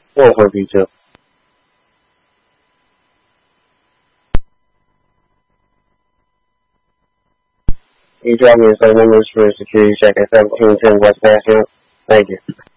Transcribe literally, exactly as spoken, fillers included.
One for B two. You drop me some numbers for security check at seventeen ten West Bastion. Thank you.